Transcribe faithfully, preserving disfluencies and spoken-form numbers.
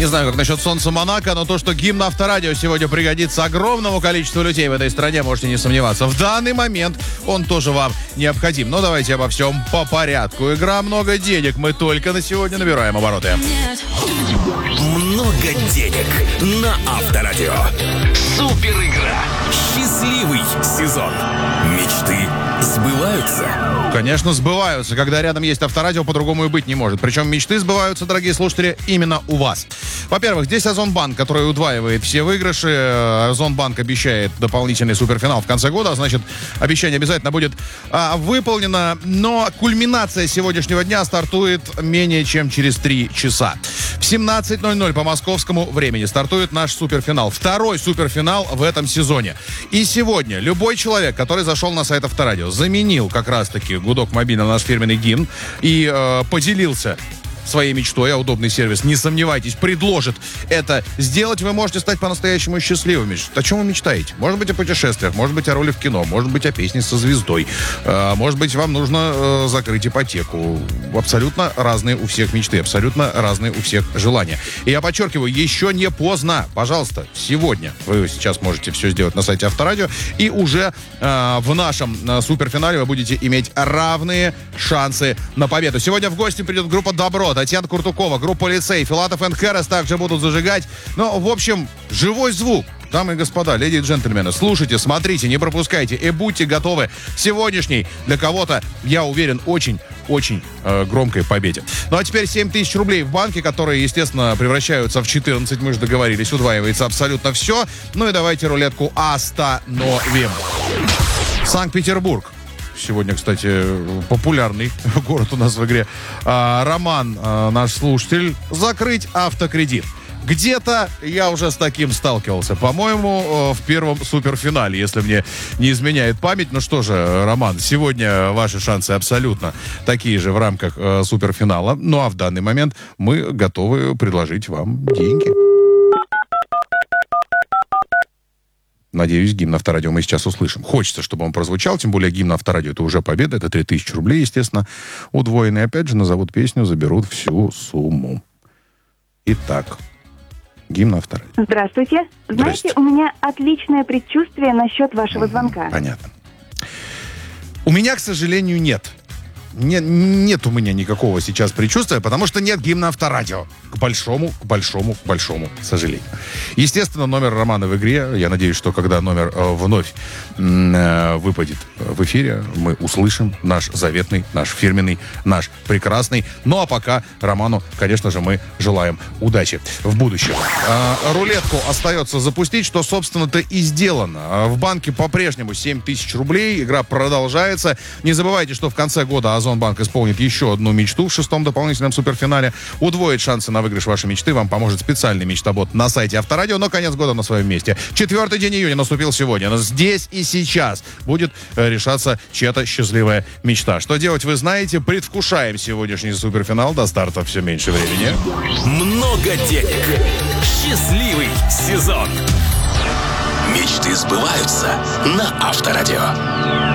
Не знаю, как насчет солнца Монако, но то, что гимн Авторадио сегодня пригодится огромному количеству людей в этой стране, можете не сомневаться. В данный момент он тоже вам необходим. Но давайте обо всем по порядку. Игра «Много денег». Мы только на сегодня набираем обороты. Много денег на Авторадио. Супер игра. Счастливый сезон. Мечты сбываются. Конечно, сбываются. Когда рядом есть Авторадио, по-другому и быть не может. Причем мечты сбываются, дорогие слушатели, именно у вас. Во-первых, здесь Озонбанк, который удваивает все выигрыши. Озонбанк обещает дополнительный суперфинал в конце года. А значит, обещание обязательно будет а, выполнено. Но кульминация сегодняшнего дня стартует менее чем через три часа. В семнадцать ноль ноль по московскому времени стартует наш суперфинал. Второй суперфинал в этом сезоне. И сегодня любой человек, который зашел на сайт Авторадио, заменил как раз-таки гудок мобильный на наш фирменный гимн и э, поделился своей мечтой, а удобный сервис, не сомневайтесь, предложит это сделать, вы можете стать по-настоящему счастливыми. О чем вы мечтаете? Может быть, о путешествиях, может быть, о роли в кино, может быть, о песне со звездой, э, может быть, вам нужно э, закрыть ипотеку. Абсолютно разные у всех мечты, абсолютно разные у всех желания. И я подчеркиваю, еще не поздно. Пожалуйста, сегодня вы сейчас можете все сделать на сайте Авторадио, и уже э, в нашем э, суперфинале вы будете иметь равные шансы на победу. Сегодня в гости придет группа «Добро», Татьяна Куртукова, группа «Лицей», Филатов энд Хэрис также будут зажигать. Ну, в общем, живой звук. Дамы и господа, леди и джентльмены, слушайте, смотрите, не пропускайте и будьте готовы к сегодняшней, для кого-то, я уверен, очень-очень э, громкой победе. Ну а теперь семь тысяч рублей в банке, которые, естественно, превращаются в четырнадцать, мы же договорились, удваивается абсолютно все. Ну и давайте рулетку остановим. Санкт-Петербург. Сегодня, кстати, популярный город у нас в игре. А, Роман, а, наш слушатель, закрыть автокредит. Где-то я уже с таким сталкивался. По-моему, в первом суперфинале, если мне не изменяет память. Ну что же, Роман, сегодня ваши шансы абсолютно такие же в рамках э, суперфинала. Ну а в данный момент мы готовы предложить вам деньги. Надеюсь, гимн Авторадио мы сейчас услышим. Хочется, чтобы он прозвучал, тем более гимн Авторадио — это уже победа, это три тысячи рублей, естественно, удвоенные. Опять же, назовут песню, заберут всю сумму. Итак, гимн Авторадио. Здравствуйте. Знаете, у меня отличное предчувствие насчет вашего звонка. Понятно. У меня, к сожалению, нет. Не, нет у меня никакого сейчас предчувствия, потому что нет гимна Авторадио. К большому, к большому, к большому сожалению. Естественно, номер Романа в игре. Я надеюсь, что когда номер э, вновь э, выпадет в эфире, мы услышим наш заветный, наш фирменный, наш прекрасный. Ну а пока Роману, конечно же, мы желаем удачи в будущем. Э, рулетку остается запустить, что, собственно-то, и сделано. В банке по-прежнему семь тысяч рублей. Игра продолжается. Не забывайте, что в конце года Озонбанк исполнит еще одну мечту в шестом дополнительном суперфинале. Удвоить шансы на выигрыш вашей мечты вам поможет специальный мечтобот на сайте Авторадио. Но конец года на своем месте. Четвертый день июня наступил сегодня. Но здесь и сейчас будет э, решаться чья-то счастливая мечта. Что делать, вы знаете. Предвкушаем сегодняшний суперфинал. До старта все меньше времени. Много денег. Счастливый сезон. Мечты сбываются на Авторадио.